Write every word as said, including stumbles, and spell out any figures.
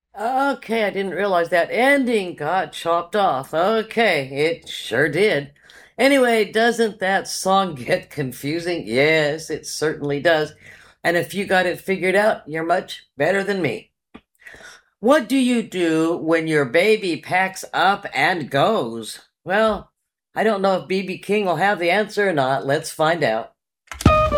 Okay, I didn't realize that ending got chopped off. Okay, it sure did. Anyway, doesn't that song get confusing? Yes, it certainly does. And if you got it figured out, you're much better than me. What do you do when your baby packs up and goes? Well, I don't know if B B King will have the answer or not. Let's find out.